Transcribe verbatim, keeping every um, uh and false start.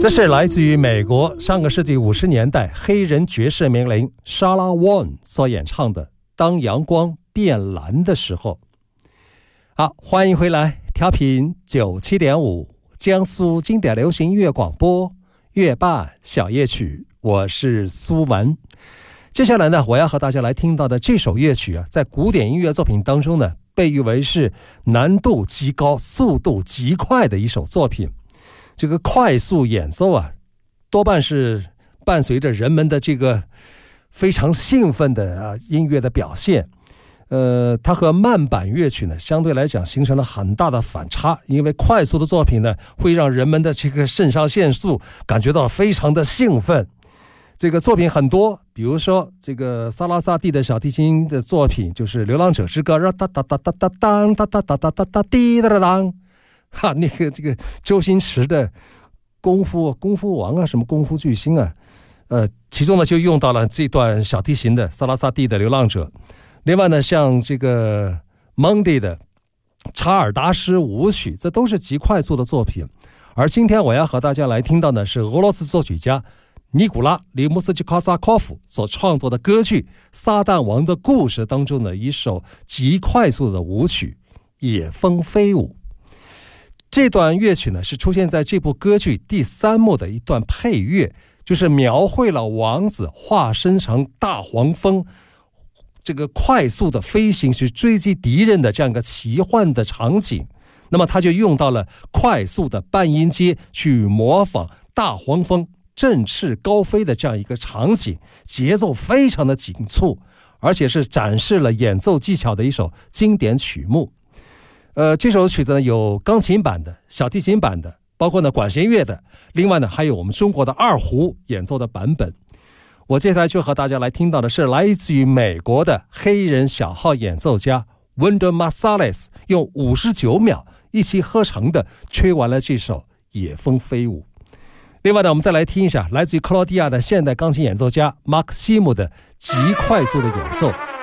这是来自于美国上个世纪五十年代黑人爵士名伶莎拉·沃恩所演唱的《当阳光变蓝的时候》。好，欢迎回来，调频九七点五，江苏经典流行音乐广播，乐伴小夜曲，我是苏文。接下来呢，我要和大家来听到的这首乐曲啊，在古典音乐作品当中呢，被誉为是难度极高、速度极快的一首作品。这个快速演奏啊，多半是伴随着人们的这个非常兴奋的啊音乐的表现。呃，它和慢板乐曲呢，相对来讲形成了很大的反差，因为快速的作品呢，会让人们的这个肾上腺素感觉到非常的兴奋。这个作品很多，比如说这个萨拉萨蒂的小提琴的作品，就是《流浪者之歌》，哒哒哒哒哒当哒哒哒哒哒哒滴哒哒当。哈，那个这个周星驰的功夫功夫王啊，什么功夫巨星啊，呃，其中呢就用到了这段小提琴的萨拉萨蒂的《流浪者》。另外呢，像这个蒙迪的查尔达什舞曲，这都是极快速的作品。而今天我要和大家来听到的是俄罗斯作曲家尼古拉·里姆斯基卡萨科夫所创作的歌剧《撒旦王的故事》当中的一首极快速的舞曲《野蜂飞舞》。这段乐曲呢，是出现在这部歌剧第三幕的一段配乐，就是描绘了王子化身成大黄蜂，这个快速的飞行去追击敌人的这样一个奇幻的场景。那么他就用到了快速的半音阶去模仿大黄蜂振翅高飞的这样一个场景，节奏非常的紧促，而且是展示了演奏技巧的一首经典曲目。呃，这首曲子呢有钢琴版的、小提琴版的，包括呢管弦乐的，另外呢还有我们中国的二胡演奏的版本。我接下来就和大家来听到的是来自于美国的黑人小号演奏家 Wynton Marsalis 用五十九秒一气呵成的吹完了这首《野蜂飞舞》。另外呢，我们再来听一下来自于克罗地亚的现代钢琴演奏家马克西姆的极快速的演奏。